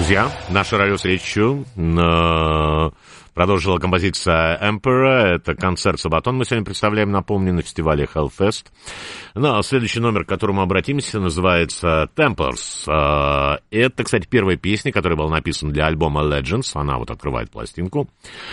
Друзья, наша радиовстречу продолжила композиция Emperor. Это концерт Сабатон. Мы сегодня представляем, напомню, на фестивале Hellfest. Ну, следующий номер, к которому обратимся, называется Tempers. Это, кстати, первая песня, которая была написана для альбома Legends. Она вот открывает пластинку.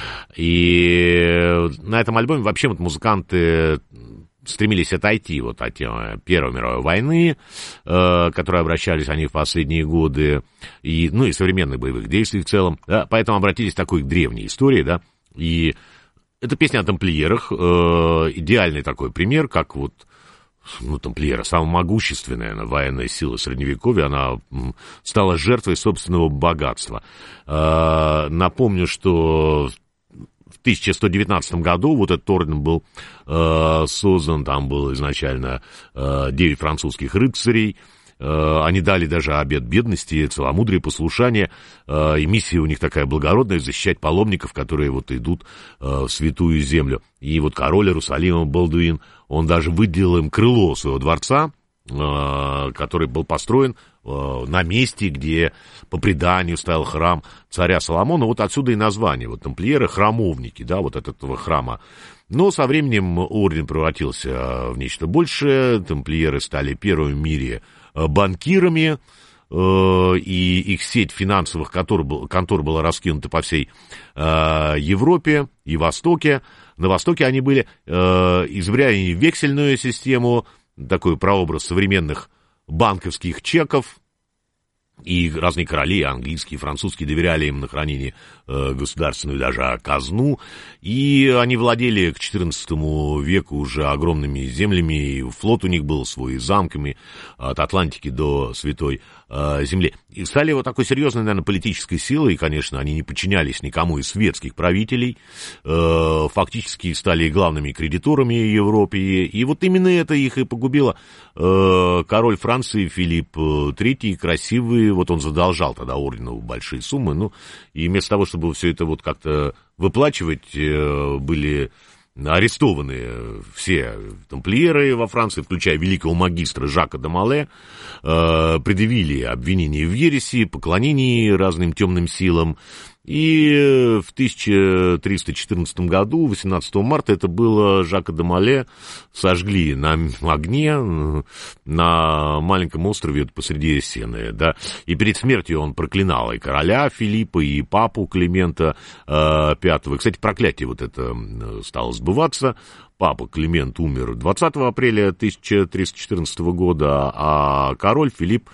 И на этом альбоме вообще вот музыканты стремились отойти вот от темы Первой мировой войны, к которой обращались они в последние годы, и, ну, и современных боевых действий в целом, да, поэтому обратились к такой древней истории, да, и эта песня о тамплиерах, идеальный такой пример, как вот, ну, тамплиеры, самая могущественная военная сила Средневековья, она стала жертвой собственного богатства. Напомню, что в 1119 году вот этот орден был создан, там было изначально 9 французских рыцарей, они дали даже обет бедности, целомудрие, послушание, и миссия у них такая благородная — защищать паломников, которые вот идут в святую землю. И вот король Иерусалима Балдуин, он даже выделил им крыло своего дворца, который был построен на месте, где по преданию стоял храм царя Соломона. Вот отсюда и название. Вот тамплиеры — храмовники, да, вот от этого храма. Но со временем орден превратился в нечто большее. Тамплиеры стали первыми в мире банкирами, и их сеть финансовых контор была раскинута по всей Европе и Востоке. На Востоке они были, изобрели вексельную систему, такой прообраз современных банковских чеков, и разные короли, английские, французские, доверяли им на хранение государственную даже казну, и они владели к XIV веку уже огромными землями, и флот у них был свой, и замками от Атлантики до Святой Земли. И стали вот такой серьезной, наверное, политической силой, и, конечно, они не подчинялись никому из светских правителей, фактически стали главными кредиторами Европы, и вот именно это их и погубило. Король Франции Филипп III, красивый, вот он задолжал тогда ордену большие суммы, ну, и вместо того, чтобы все это вот как-то выплачивать, были арестованы все тамплиеры во Франции, включая великого магистра Жака де Моле, предъявили обвинения в ереси, поклонении разным темным силам. И в 1314 году, 18 марта, это было, Жака де Моле сожгли на огне на маленьком острове посреди Сены, да, и перед смертью он проклинал и короля Филиппа, и папу Климента V. Кстати, проклятие вот это стало сбываться. Папа Климент умер 20 апреля 1314 года, а король Филипп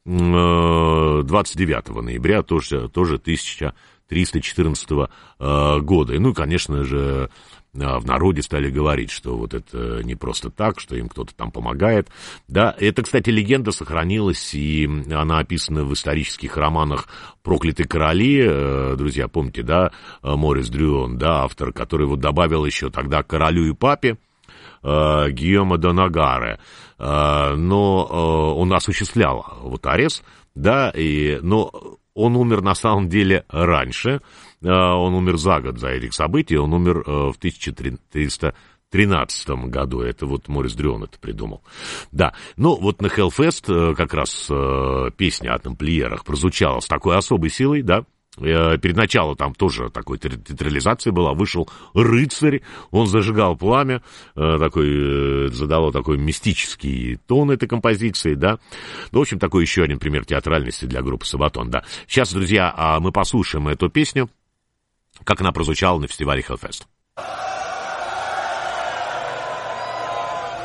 29 ноября, тоже 1314 года. И, ну, конечно же, в народе стали говорить, что вот это не просто так, что им кто-то там помогает. Да, это, кстати, легенда сохранилась, и она описана в исторических романах «Проклятые короли». Друзья, помните, да, Морис Дрюон, да, автор, который вот добавил еще тогда королю и папе Гийома де Нагаре. Но он осуществлял вот арест, да, но он умер на самом деле раньше. Он умер за год за этих событий, он умер в 1313 году. Это вот Морис Дрюон это придумал. Да, ну вот на Hellfest как раз песня о тамплиерах прозвучала с такой особой силой, да. Перед началом там тоже такой театрализация была, вышел рыцарь, он зажигал пламя, задало такой мистический тон этой композиции, да. Ну, в общем, такой еще один пример театральности для группы Сабатон, да. Сейчас, друзья, мы послушаем эту песню, как она прозвучала на фестивале Hellfest.